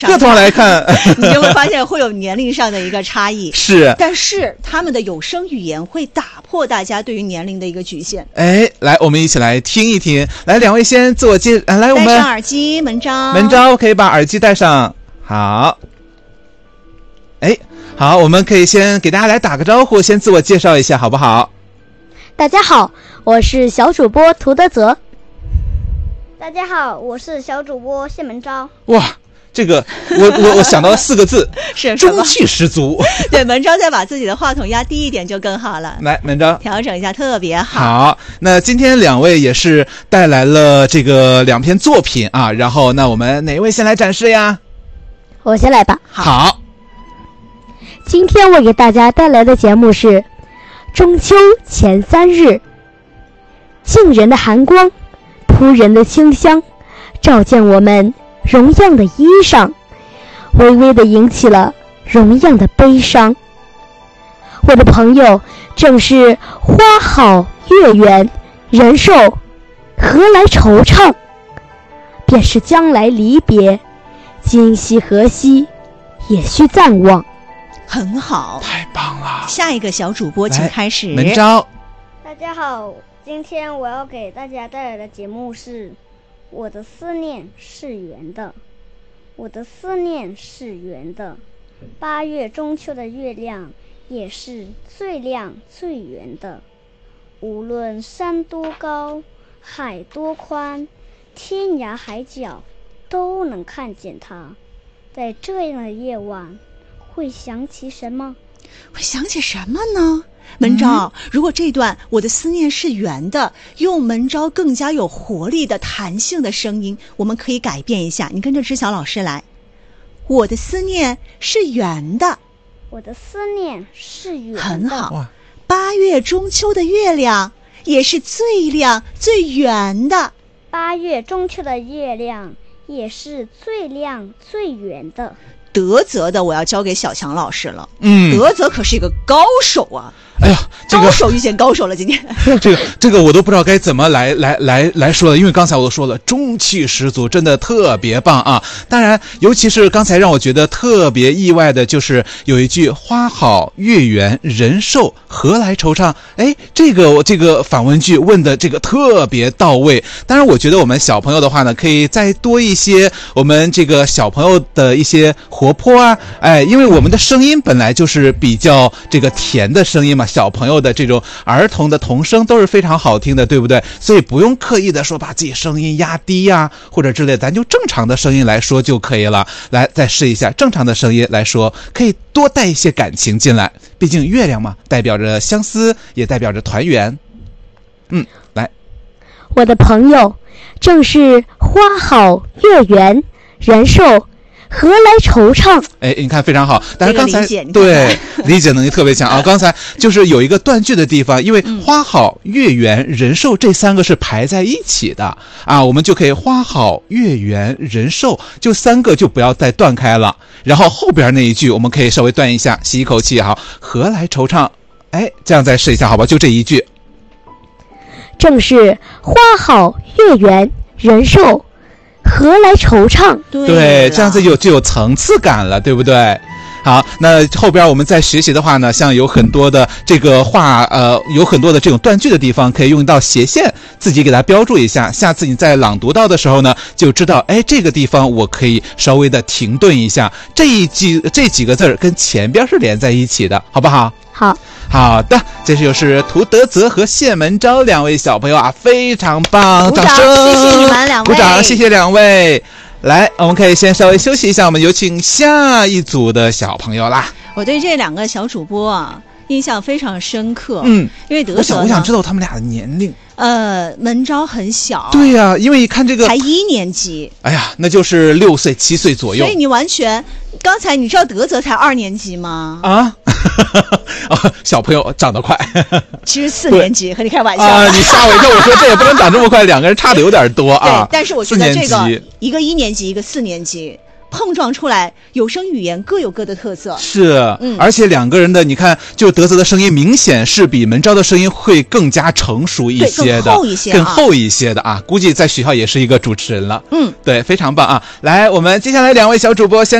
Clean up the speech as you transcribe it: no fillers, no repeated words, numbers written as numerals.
个头来看你就会发现会有年龄上的一个差异。 是， 但是他们的有声语言会打破大家对于年龄的一个局限。 哎，来，我们一起来听一听。来，两位先自我介来，我们戴上耳机，文昭可以把耳机戴上。好，哎，好，我们可以先给大家来打个招呼，先自我介绍一下，好不好？ 大家好，我是小主播涂德泽。 大家好，我是小主播谢文昭。 哇，这个我想到4个字， 是中气十足。 对，文昭再把自己的话筒压低一点就更好了。 来，文昭调整一下，特别好。 好，那今天两位也是带来了这个2篇作品啊，然后那我们哪一位先来展示呀？ 我先来吧。 好， 今天我给大家带来的节目是中秋前3日，沁人的寒光，扑人的清香，照见我们荣样的衣裳，微微地引起了荣样的悲伤。我的朋友，正是花好月圆人寿，何来惆怅？便是将来离别，今夕何夕，也须暂忘。 很好， 太棒了！ 下一个小主播请开始。 文昭， 大家好，今天我要给大家带来的节目是我的思念是圆的。我的思念是圆的，8月中秋的月亮也是最亮最圆的。无论山多高，海多宽，天涯海角都能看见它。在这样的夜晚，会想起什么？ 会想起什么呢？文昭，如果这段我的思念是圆的，用文昭更加有活力的弹性的声音，我们可以改变一下。你跟着知晓老师来。我的思念是圆的， 我的思念是圆的。 很好。8月中秋的月亮也是最亮最圆的。 8月中秋的月亮也是最亮最圆的。 德泽的我要交给小强老师了。德泽可是一个高手啊。 哎呀， 高手遇见高手了，今天这个我都不知道该怎么来说了，因为刚才我都说了，中气十足，真的特别棒啊！当然，尤其是刚才让我觉得特别意外的，就是有一句“花好月圆人寿，何来惆怅”。哎，这个反问句问的这个特别到位。当然，我觉得我们小朋友的话呢，可以再多一些我们这个小朋友的一些活泼啊，哎，因为我们的声音本来就是比较这个甜的声音嘛。小朋友的这种儿童的童声都是非常好听的，对不对？所以不用刻意的说把自己声音压低呀，或者之类的，咱就正常的声音来说就可以了。来，再试一下正常的声音来说，可以多带一些感情进来。毕竟月亮嘛，代表着相思，也代表着团圆。来， 我的朋友，正是花好月圆人寿，何来惆怅？ 哎，你看非常好，但是刚才对理解能力特别强啊！刚才就是有一个断句的地方，因为花好月圆人寿这3个是排在一起的啊，我们就可以花好月圆人寿，就3个就不要再断开了。然后后边那一句我们可以稍微断一下，吸一口气，好，何来惆怅？哎，这样再试一下，好吧？就这一句， 正是花好月圆人寿，何来惆怅？ 对，这样子就有层次感了，对不对？好，那后边我们再学习的话呢，像有很多的这个话，有很多的这种断句的地方，可以用到斜线，自己给它标注一下。下次你在朗读到的时候呢，就知道，哎，这个地方我可以稍微的停顿一下。这几个字儿跟前边是连在一起的，好不好？好的，这就是涂德泽和谢文昭2位小朋友啊，非常棒，掌声！ 谢谢你们2位， 鼓掌，谢谢2位。来，我们可以先稍微休息一下，我们有请下一组的小朋友啦。 我对这2个小主播啊印象非常深刻。因为德泽我想知道他们俩的年龄。 文昭很小。 对呀，因为一看这个才1年级。 哎呀，那就是6岁7岁左右。 所以你完全，刚才你知道德泽才2年级吗？ 啊，小朋友长得快。 其实4年级，和你开玩笑啊！你吓我一跳，我说这也不能长这么快，2个人差的有点多啊。 对，但是我觉得这个一个1年级，一个4年级， 碰撞出来有声语言各有各的特色。 是，而且两个人的，你看，就德泽的声音明显是比门昭的声音会更加成熟一些的， 更厚一些， 更厚一些的啊。估计在学校也是一个主持人了。对，非常棒啊！来，我们接下来2位小主播先。